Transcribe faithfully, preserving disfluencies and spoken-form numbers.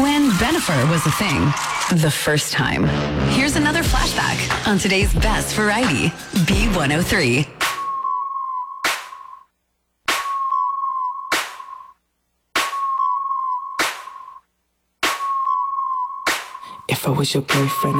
when Bennifer was a thing. The first time. Here's another flashback on today's best variety, B one oh three. If I was your boyfriend